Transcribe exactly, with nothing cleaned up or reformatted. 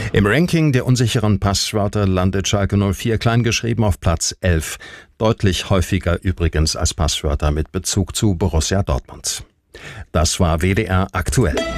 Im Ranking der unsicheren Passwörter landet Schalke null vier kleingeschrieben auf Platz elf. Deutlich häufiger übrigens als Passwörter mit Bezug zu Borussia Dortmund. Das war W D R aktuell.